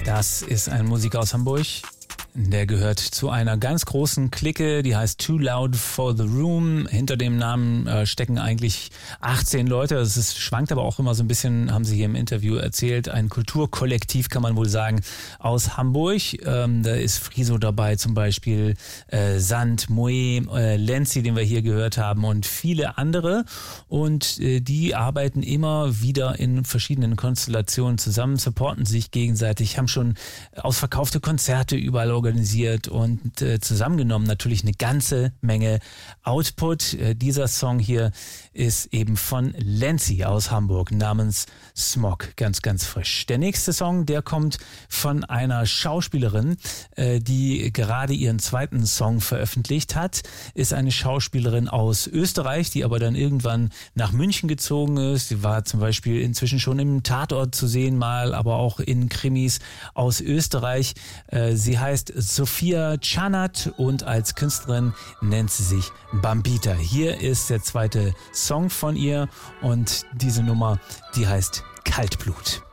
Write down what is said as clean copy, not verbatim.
Das ist ein Musiker aus Hamburg. Der gehört zu einer ganz großen Clique, die heißt Too Loud for the Room. Hinter dem Namen stecken eigentlich 18 Leute. Es schwankt aber auch immer so ein bisschen, haben sie hier im Interview erzählt. Ein Kulturkollektiv, kann man wohl sagen, aus Hamburg. Da ist Friso dabei zum Beispiel, Sand, Moe, Lenzi, den wir hier gehört haben und viele andere. Und die arbeiten immer wieder in verschiedenen Konstellationen zusammen, supporten sich gegenseitig, haben schon ausverkaufte Konzerte überall organisiert und zusammengenommen natürlich eine ganze Menge Output. Dieser Song hier ist eben von Lenzi aus Hamburg namens Smog, ganz, ganz frisch. Der nächste Song, der kommt von einer Schauspielerin, die gerade ihren zweiten Song veröffentlicht hat, ist eine Schauspielerin aus Österreich, die aber dann irgendwann nach München gezogen ist. Sie war zum Beispiel inzwischen schon im Tatort zu sehen mal, aber auch in Krimis aus Österreich. Sie heißt Sophia Chanat und als Künstlerin nennt sie sich Bambita. Hier ist der zweite Song von ihr und diese Nummer, die heißt Kaltblut.